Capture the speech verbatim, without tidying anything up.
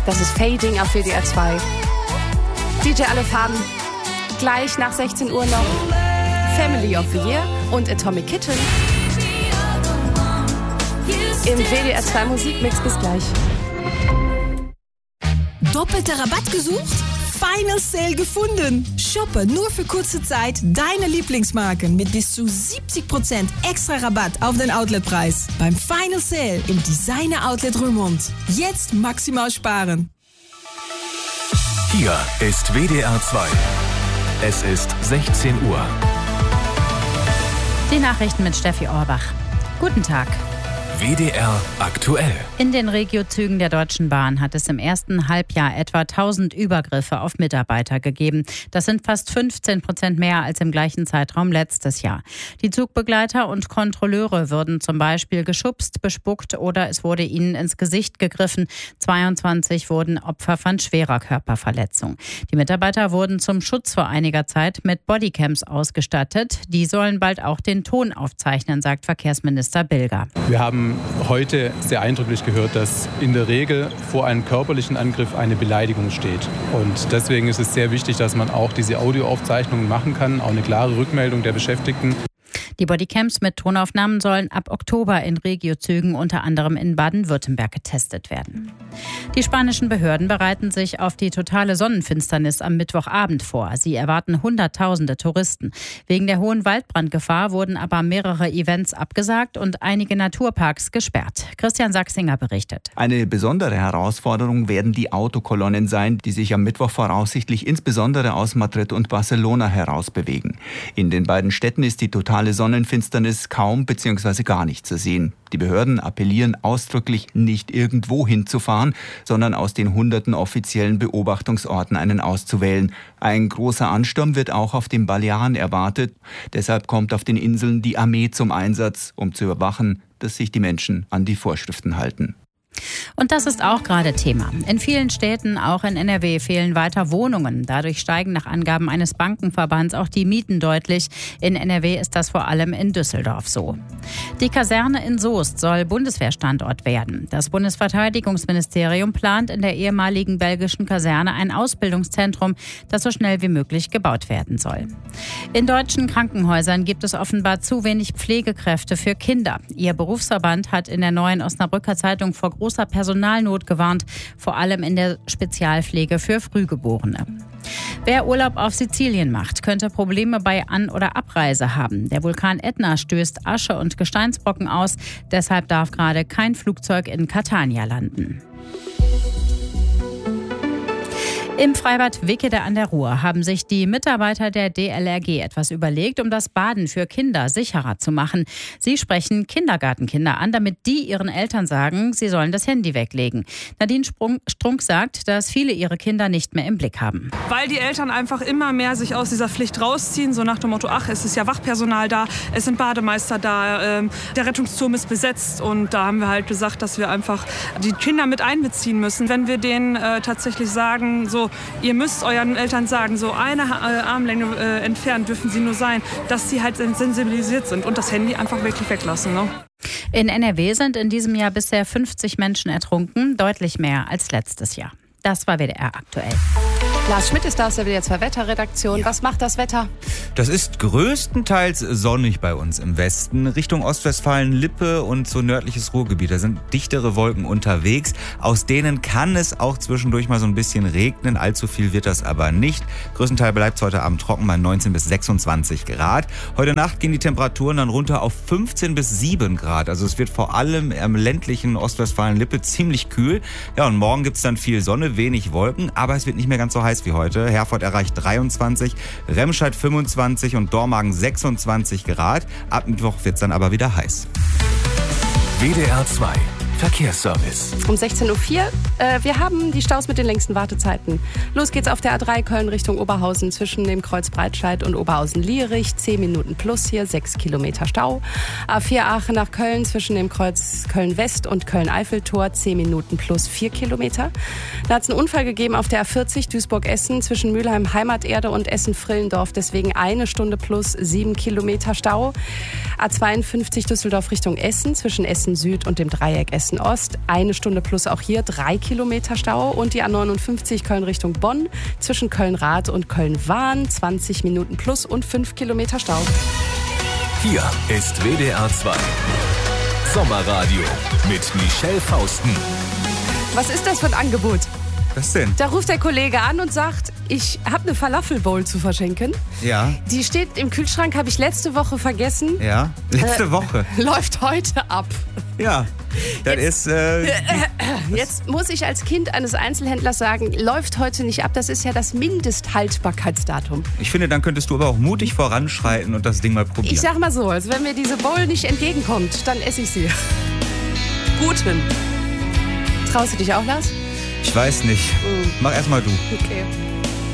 Das ist Fading auf W D R zwei. D J Alefan. Gleich nach sechzehn Uhr noch Family of the Year und Atomic Kitten. Im W D R zwei Musikmix. Bis gleich. Doppelter Rabatt gesucht? Final Sale gefunden. Shoppe nur für kurze Zeit deine Lieblingsmarken mit bis zu siebzig Prozent extra Rabatt auf den Outletpreis. Beim Final Sale im Designer Outlet Römond. Jetzt maximal sparen. Hier ist W D R zwei. Es ist sechzehn Uhr. Die Nachrichten mit Steffi Orbach. Guten Tag. W D R aktuell. In den Regiozügen der Deutschen Bahn hat es im ersten Halbjahr etwa tausend Übergriffe auf Mitarbeiter gegeben. Das sind fast fünfzehn Prozent mehr als im gleichen Zeitraum letztes Jahr. Die Zugbegleiter und Kontrolleure würden zum Beispiel geschubst, bespuckt oder es wurde ihnen ins Gesicht gegriffen. zweiundzwanzig wurden Opfer von schwerer Körperverletzung. Die Mitarbeiter wurden zum Schutz vor einiger Zeit mit Bodycams ausgestattet. Die sollen bald auch den Ton aufzeichnen, sagt Verkehrsminister Bilger. Wir haben heute sehr eindrücklich gehört, dass in der Regel vor einem körperlichen Angriff eine Beleidigung steht. Und deswegen ist es sehr wichtig, dass man auch diese Audioaufzeichnungen machen kann, auch eine klare Rückmeldung der Beschäftigten. Die Bodycams mit Tonaufnahmen sollen ab Oktober in Regiozügen, unter anderem in Baden-Württemberg, getestet werden. Die spanischen Behörden bereiten sich auf die totale Sonnenfinsternis am Mittwochabend vor. Sie erwarten Hunderttausende Touristen. Wegen der hohen Waldbrandgefahr wurden aber mehrere Events abgesagt und einige Naturparks gesperrt. Christian Sachsinger berichtet. Eine besondere Herausforderung werden die Autokolonnen sein, die sich am Mittwoch voraussichtlich insbesondere aus Madrid und Barcelona herausbewegen. In den beiden Städten ist die totale Sonnenfinsternis kaum bzw. gar nicht zu sehen. Die Behörden appellieren ausdrücklich, nicht irgendwo hinzufahren, sondern aus den hunderten offiziellen Beobachtungsorten einen auszuwählen. Ein großer Ansturm wird auch auf den Balearen erwartet. Deshalb kommt auf den Inseln die Armee zum Einsatz, um zu überwachen, dass sich die Menschen an die Vorschriften halten. Und das ist auch gerade Thema. In vielen Städten, auch in N R W, fehlen weiter Wohnungen. Dadurch steigen nach Angaben eines Bankenverbands auch die Mieten deutlich. In N R W ist das vor allem in Düsseldorf so. Die Kaserne in Soest soll Bundeswehrstandort werden. Das Bundesverteidigungsministerium plant in der ehemaligen belgischen Kaserne ein Ausbildungszentrum, das so schnell wie möglich gebaut werden soll. In deutschen Krankenhäusern gibt es offenbar zu wenig Pflegekräfte für Kinder. Ihr Berufsverband hat in der Neuen Osnabrücker Zeitung vor großer Personalnot gewarnt, vor allem in der Spezialpflege für Frühgeborene. Wer Urlaub auf Sizilien macht, könnte Probleme bei An- oder Abreise haben. Der Vulkan Ätna stößt Asche und Gesteinsbrocken aus. Deshalb darf gerade kein Flugzeug in Catania landen. Im Freibad Wickede an der Ruhr haben sich die Mitarbeiter der D L R G etwas überlegt, um das Baden für Kinder sicherer zu machen. Sie sprechen Kindergartenkinder an, damit die ihren Eltern sagen, sie sollen das Handy weglegen. Nadine Strunk sagt, dass viele ihre Kinder nicht mehr im Blick haben. Weil die Eltern einfach immer mehr sich aus dieser Pflicht rausziehen, so nach dem Motto, ach, es ist ja Wachpersonal da, es sind Bademeister da, ähm, der Rettungsturm ist besetzt. Und da haben wir halt gesagt, dass wir einfach die Kinder mit einbeziehen müssen. Wenn wir denen äh, tatsächlich sagen, so, ihr müsst euren Eltern sagen, so eine äh, Armlänge äh, entfernt dürfen sie nur sein, dass sie halt sensibilisiert sind und das Handy einfach wirklich weglassen. Ne? In N R W sind in diesem Jahr bisher fünfzig Menschen ertrunken, deutlich mehr als letztes Jahr. Das war W D R aktuell. Lars Schmidt ist da aus der W D R zwei Wetterredaktion. Ja. Was macht das Wetter? Das ist größtenteils sonnig bei uns im Westen. Richtung Ostwestfalen, Lippe und so nördliches Ruhrgebiet. Da sind dichtere Wolken unterwegs. Aus denen kann es auch zwischendurch mal so ein bisschen regnen. Allzu viel wird das aber nicht. Größtenteils bleibt es heute Abend trocken bei neunzehn bis sechsundzwanzig Grad. Heute Nacht gehen die Temperaturen dann runter auf fünfzehn bis sieben Grad. Also es wird vor allem im ländlichen Ostwestfalen-Lippe ziemlich kühl. Ja, und morgen gibt es dann viel Sonne, wenig Wolken, aber es wird nicht mehr ganz so heiß wie heute. Herford erreicht dreiundzwanzig, Remscheid fünfundzwanzig und Dormagen sechsundzwanzig Grad. Ab Mittwoch wird es dann aber wieder heiß. W D R zwei Verkehrsservice. Um sechzehn Uhr vier. Äh, wir haben die Staus mit den längsten Wartezeiten. Los geht's auf der A drei Köln Richtung Oberhausen zwischen dem Kreuz Breitscheid und Oberhausen-Lierich. zehn Minuten plus hier, sechs Kilometer Stau. A vier Aachen nach Köln zwischen dem Kreuz Köln-West und Köln-Eiffeltor. zehn Minuten plus vier Kilometer. Da hat es einen Unfall gegeben auf der A vierzig Duisburg-Essen zwischen Mülheim-Heimaterde und Essen-Frillendorf. Deswegen eine Stunde plus sieben Kilometer Stau. A zweiundfünfzig Düsseldorf Richtung Essen zwischen Essen Süd und dem Dreieck Essen Dresden Ost. Eine Stunde plus auch hier, drei Kilometer Stau. Und die A neunundfünfzig Köln Richtung Bonn zwischen Köln-Rath und Köln-Wahn, zwanzig Minuten plus und fünf Kilometer Stau. Hier ist W D R zwei Sommerradio mit Michelle Fausten. Was ist das für ein Angebot? Was denn? Da ruft der Kollege an und sagt, ich habe eine Falafel-Bowl zu verschenken. Ja. Die steht im Kühlschrank, habe ich letzte Woche vergessen. Ja, letzte äh, Woche. Läuft heute ab. Ja, das jetzt, ist... Äh, jetzt muss ich als Kind eines Einzelhändlers sagen, läuft heute nicht ab. Das ist ja das Mindesthaltbarkeitsdatum. Ich finde, dann könntest du aber auch mutig voranschreiten und das Ding mal probieren. Ich sag mal so, also wenn mir diese Bowl nicht entgegenkommt, dann esse ich sie. Guten. Traust du dich auch, Lars? Ich weiß nicht. Mhm. Mach erst mal du. Okay.